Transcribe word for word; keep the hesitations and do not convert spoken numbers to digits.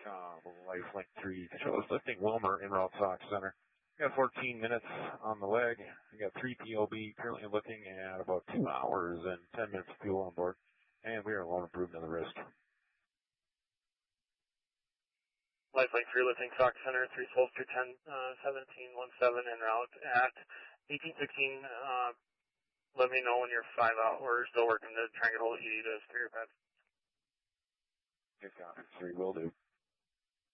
com, Lifelink three. Shows lifting Wilmer in Route Sox Center. We got fourteen minutes on the leg. We got three P O B, currently looking at about two hours and ten minutes of fuel on board. And we are loan improvement of the wrist. Lifelink three lifting Sox Center, three souls through ten, uh, seventeen, one seven en route at eighteen sixteen. Uh, let me know when you're five out. We're still working to try and get hold of E D to secure your pads. Good copy. Three will do.